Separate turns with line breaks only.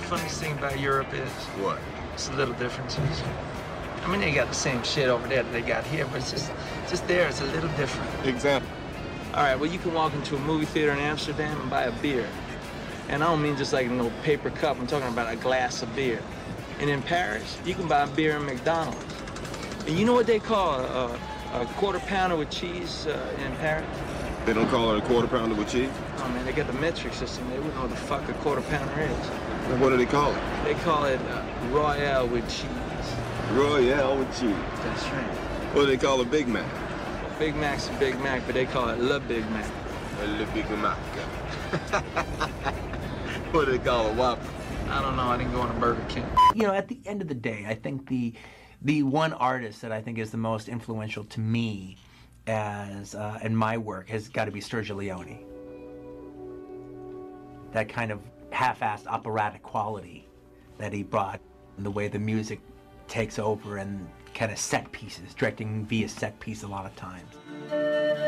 funniest thing about Europe is?
What?
It's the little differences. I mean, they got the same shit over there that they got here, but it's just there. It's a little different.
Example.
All right, well, you can walk into a movie theater in Amsterdam and buy a beer. And I don't mean just like a no paper cup. I'm talking about a glass of beer. And in Paris, you can buy a beer in McDonald's. And you know what they call a quarter pounder with cheese in Paris?
They don't call it a quarter pounder with cheese?
Oh, man, they got the metric system. They wouldn't know what the fuck a quarter pounder is.
Then what do they call it?
They call it Royale with cheese.
Royale with cheese.
That's right.
What do they call a Big Mac?
Well, Big Mac's a Big Mac, but they call it Le Big Mac.
Le Big Mac. What do they call a Whopper?
I don't know. I didn't go on a Burger King.
You know, at the end of the day, I think the one artist that I think is the most influential to me as in my work has got to be Sergio Leone. That kind of half-assed operatic quality that he brought, and the way the music takes over, and kind of set pieces, directing via set piece a lot of times.